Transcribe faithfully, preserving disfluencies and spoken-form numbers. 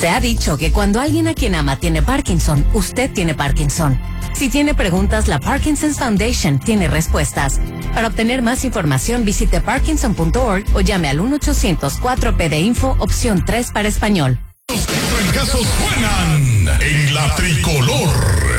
Se ha dicho que cuando alguien a quien ama tiene Parkinson, usted tiene Parkinson. Si tiene preguntas, la Parkinson's Foundation tiene respuestas. Para obtener más información, visite parkinson punto org o llame al uno ochocientos cuatro P de Info, opción tres para español. Los trancazos suenan en la tricolor.